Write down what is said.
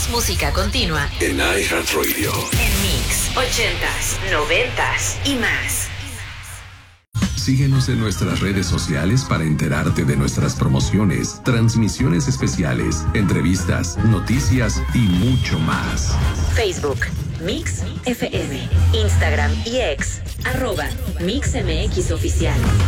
música continua en iHeartRadio. En Mix 80s, 90s y más. Síguenos en nuestras redes sociales para enterarte de nuestras promociones, transmisiones especiales, entrevistas, noticias y mucho más. Facebook, Mix FM, Instagram y X, @MixMX Oficial.